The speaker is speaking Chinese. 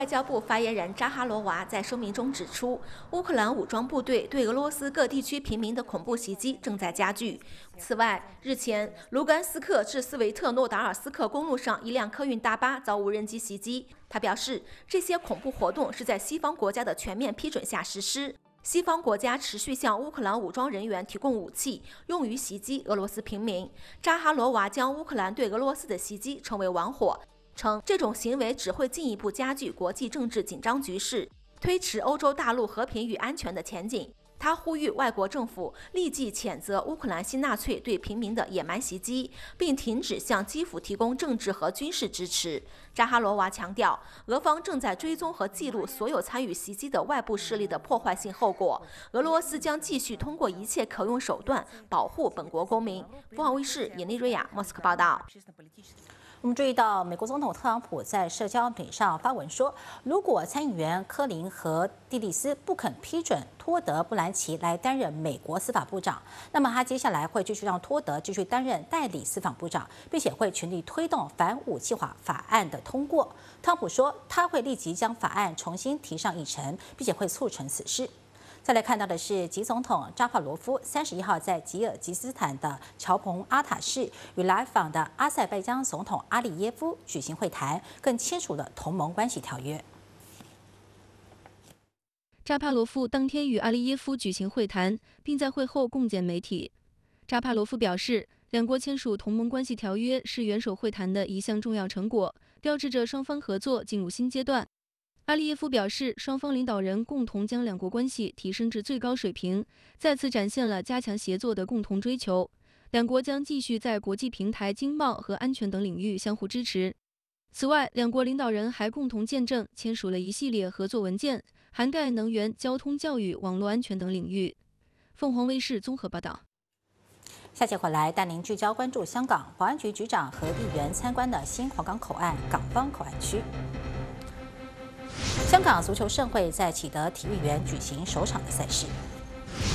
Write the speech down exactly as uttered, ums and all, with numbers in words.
外交部发言人扎哈罗娃在声明中指出，乌克兰武装部队对俄罗斯各地区平民的恐怖袭击正在加剧。此外，日前，卢甘斯克至斯维特诺达尔斯克公路上一辆客运大巴遭无人机袭击。他表示，这些恐怖活动是在西方国家的全面批准下实施。西方国家持续向乌克兰武装人员提供武器，用于袭击俄罗斯平民。扎哈罗娃将乌克兰对俄罗斯的袭击称为玩火。 称这种行为只会进一步加剧国际政治紧张局势，推迟欧洲大陆和平与安全的前景。他呼吁外国政府立即谴责乌克兰新纳粹对平民的野蛮袭击，并停止向基辅提供政治和军事支持。扎哈罗娃强调，俄方正在追踪和记录所有参与袭击的外部势力的破坏性后果。俄罗斯将继续通过一切可用手段保护本国公民。凤凰卫视尹丽瑞亚莫斯科报道。 我们注意到，美国总统特朗普在社交媒体上发文说，如果参议员科林和蒂利斯不肯批准托德·布兰奇来担任美国司法部长，那么他接下来会继续让托德继续担任代理司法部长，并且会全力推动反武器化法案的通过。特朗普说，他会立即将法案重新提上议程，并且会促成此事。 再来看到的是，吉总统扎帕罗夫三十一号在吉尔吉斯斯坦的乔蓬阿塔市与来访的阿塞拜疆总统阿里耶夫举行会谈，更签署了同盟关系条约。 扎帕罗夫当天与阿利耶夫举行会谈，并在会后共见媒体。扎帕罗夫表示，两国签署同盟关系条约是元首会谈的一项重要成果，标志着双方合作进入新阶段。 阿利耶夫表示，双方领导人共同将两国关系提升至最高水平，再次展现了加强协作的共同追求。两国将继续在国际平台、经贸和安全等领域相互支持。此外，两国领导人还共同见证签署了一系列合作文件，涵盖能源、交通、教育、网络安全等领域。凤凰卫视综合报道。 下节回来带您聚焦关注香港保安局局长和议员参观的新皇岗口岸港方口岸区。 香港足球盛会在启德体育园举行首场的赛事。